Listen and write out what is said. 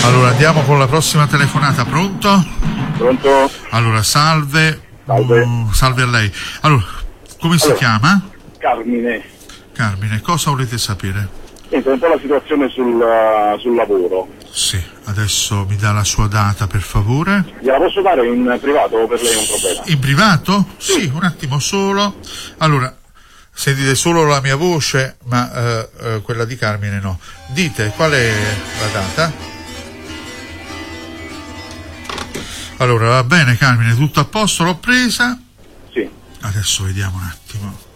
Allora andiamo con la prossima telefonata. Pronto? Pronto? Allora salve. Salve. Salve a lei. Allora, come si chiama? Carmine. Carmine, cosa volete sapere? Niente, un po' la situazione sul lavoro. Sì, adesso mi dà la sua data per favore. Gliela posso dare in privato o per lei è un problema? In privato? Sì, un attimo solo. Allora, sentite solo la mia voce, ma quella di Carmine no. Dite, qual è la data? Allora, va bene Carmine, tutto a posto, l'ho presa. Sì. Adesso vediamo un attimo.